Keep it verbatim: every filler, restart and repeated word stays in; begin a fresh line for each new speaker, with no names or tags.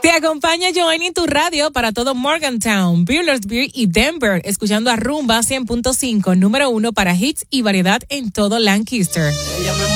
Te acompaña Joanny en tu radio para todo Morgantown, Buehlersburg y Denver, escuchando a Rumba cien punto cinco, número uno para hits y variedad en todo Lancaster.